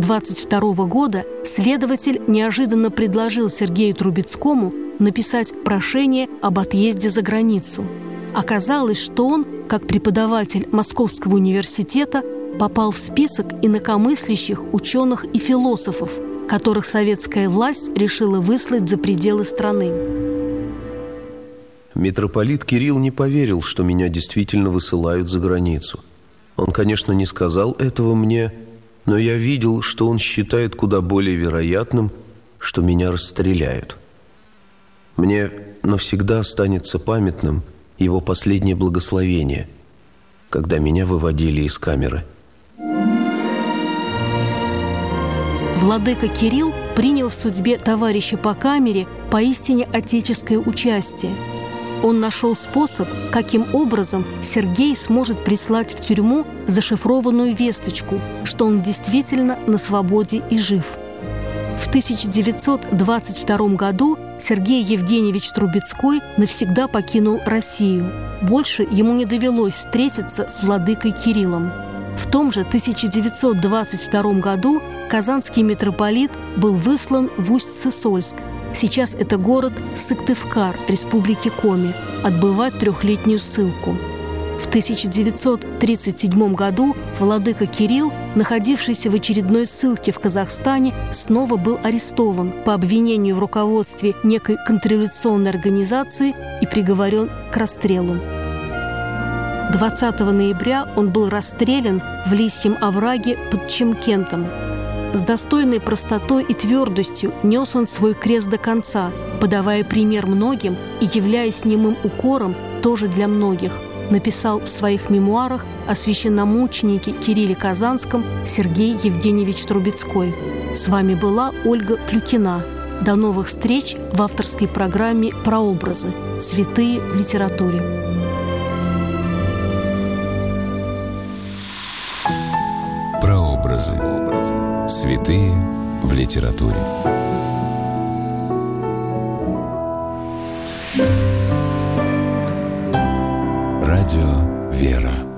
1922 года следователь неожиданно предложил Сергею Трубецкому написать прошение об отъезде за границу. Оказалось, что он, как преподаватель Московского университета, попал в список инакомыслящих ученых и философов, которых советская власть решила выслать за пределы страны. Митрополит Кирилл не поверил, что меня действительно высылают за границу. Он, конечно, не сказал этого мне, но я видел, что он считает куда более вероятным, что меня расстреляют. Мне навсегда останется памятным его последнее благословение, когда меня выводили из камеры. Владыка Кирилл принял в судьбе товарища по камере поистине отеческое участие. Он нашел способ, каким образом Сергей сможет прислать в тюрьму зашифрованную весточку, что он действительно на свободе и жив. В 1922 году Сергей Евгеньевич Трубецкой навсегда покинул Россию. Больше ему не довелось встретиться с владыкой Кириллом. В том же 1922 году казанский митрополит был выслан в Усть-Сысольск. Сейчас это город Сыктывкар, Республики Коми, отбывать 3-летнюю ссылку. В 1937 году владыка Кирилл, находившийся в очередной ссылке в Казахстане, снова был арестован по обвинению в руководстве некой контрреволюционной организации и приговорен к расстрелу. 20 ноября он был расстрелян в Лисьем овраге под Чимкентом. С достойной простотой и твердостью нес он свой крест до конца, подавая пример многим и являясь немым укором тоже для многих, написал в своих мемуарах о священномученике Кирилле Казанском Сергей Евгеньевич Трубецкой. С вами была Ольга Клюкина. До новых встреч в авторской программе «Прообразы. Святые в литературе». Прообразы. Святые в литературе. Радио «Вера».